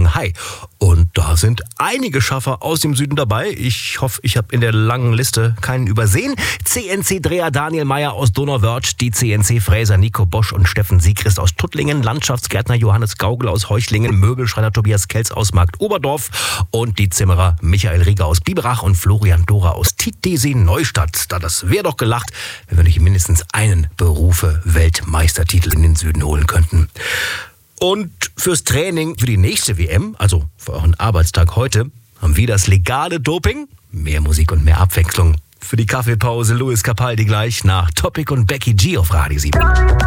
Shanghai. Und da sind einige Schaffer aus dem Süden dabei. Ich hoffe, ich habe in der langen Liste keinen übersehen. CNC-Dreher Daniel Meyer aus Donauwörth, die CNC-Fräser Nico Bosch und Steffen Siegrist aus Tuttlingen, Landschaftsgärtner Johannes Gaugel aus Heuchlingen, Möbelschreiner Tobias Kelz aus Marktoberdorf und die Zimmerer Michael Rieger aus Biberach und Florian Dora aus Titisee-Neustadt. Das wäre doch gelacht, wenn wir nicht mindestens einen Berufe-Weltmeistertitel in den Süden holen könnten. Und fürs Training für die nächste WM, also für euren Arbeitstag heute, haben wir das legale Doping. Mehr Musik und mehr Abwechslung. Für die Kaffeepause Louis Capaldi gleich nach Topic und Becky G auf Radio 7.